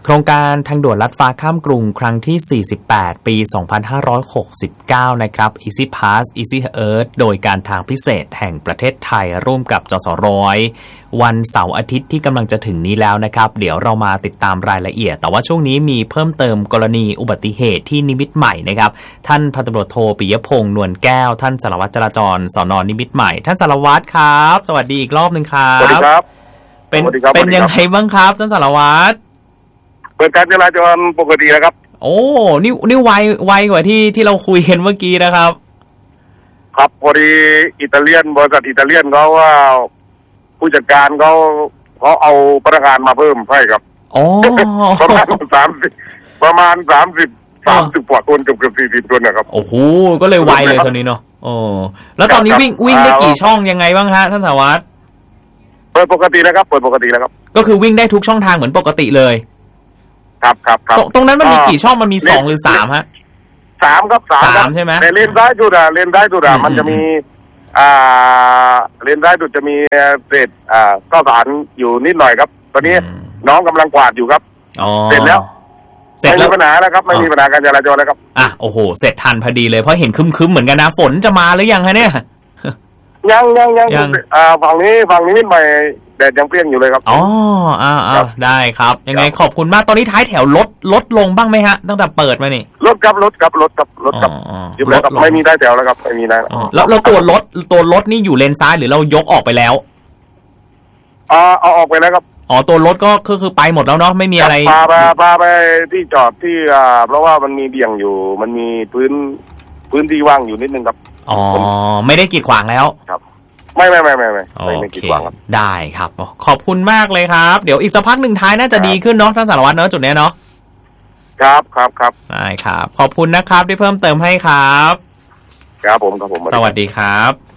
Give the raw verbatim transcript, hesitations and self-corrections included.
ครงการทางด่วนลัดฟ้าข้ามกรุงครั้งที่สี่สิบแปดปีสองพันห้าร้อยหกสิบเก้านะครับ Easy Pass Easy Earth โดยการทางพิเศษแห่งประเทศไทยร่วมกับจสร้อยวันเสาร์อาทิตย์ที่กำลังจะถึงนี้แล้วนะครับเดี๋ยวเรามาติดตามรายละเอียดแต่ว่าช่วงนี้มีเพิ่มเติมกรณีอุบัติเหตุที่นิมิตรใหม่นะครับท่านพันตำรวจโทปิยพงษ์นวลแก้วท่านสารวัตรจราจรสน.นิมิตรใหม่ท่านสารวัตรครับสวัสดีอีกรอบนึงครับสวัสดีครับเป็นเป็นยังไงบ้างครับท่านสารวัตรเปิดการจราจรปกตินะครับโอ้นี่นี่ไวไวกว่าที่ที่เราคุยกันเมื่อกี้นะครับครับพอดีอิตาเลียนบริษัทอิตาเลียนเขาว่าผู้จัดการเขาเขาเอาพนักงานมาเพิ่มให้ครับอ๋อประมาณสามสิบประมาณสามสิบสามสิบกว่าคนเกือบเกือบสี่สิบคนนะครับโอ้โหก็เลยไวเลยตอนนี้เนาะโอ้แล้วตอนนี้วิ่งวิ่งได้กี่ช่องยังไงบ้างฮะท่านสารวัตรเปิดปกติแล้วครับเปิดปกติแล้วครับก็คือวิ่งได้ทุกช่องทางเหมือนปกติเลยครับครับครับตรงนั้นมันมีกี่ช่องมันมีสองหรือสามฮะสามครับสามใช่ไหมแต่เลนซ้ายสุดอะเลนซ้ายสุดอะมันจะมีอ่าเลนซ้ายสุดจะมีเศษอ่าข้าวสารอยู่นิดหน่อยครับตอนนี้น้องกำลังกวาดอยู่ครับเสร็จแล้วเสร็จแล้วไม่มีปัญหาแล้วครับไม่มีปัญหาการจราจรแล้วครับอ่ะโอ้โหเสร็จทันพอดีเลยเพราะเห็นคึมๆเหมือนกันนะฝนจะมาหรือยังฮะเนี่ยยังยังยังอ่าฝั่งนี้ฝั่งนี้นิดหน่อยแดดยังเปรี้ยงอยู่เลยครับอ๋ออ้าวอ้าวได้ครับยังไงขอบคุณมากตอนนี้ท้ายแถวลดลดลงบ้างไหมฮะตั้งแต่เปิดมานี่ลดครับลดครับลดครับลดครับยุบแล้วครับไม่มีท้ายแถวแล้วครับไม่มีนะแล้วเราตัวรถตัวรถนี่อยู่เลนซ้ายหรือเรายกออกไปแล้วอ๋อเอาออกไปแล้วครับอ๋อตัวรถก็คือคือไปหมดแล้วเนาะไม่มีอะไรพาไปพาไปที่จอดที่อ่าเพราะว่ามันมีเบี่ยงอยู่มันมีพื้นพื้นที่ว่างอยู่นิดนึงครับอ๋อไม่ได้กีดขวางแล้วครับไม่ไม่ไม่ไม่ไม่ไม่กีดขวางครับได้ครับขอบคุณมากเลยครับเดี๋ยวอีกสักพักหนึ่งท้ายน่าจะดีขึ้นเนาะท่านสารวัตรเนาะจุดนี้เนาะครับครับครับได้ครับขอบคุณนะครับที่เพิ่มเติมให้ครับครับผมครับผมสวัสดีครับ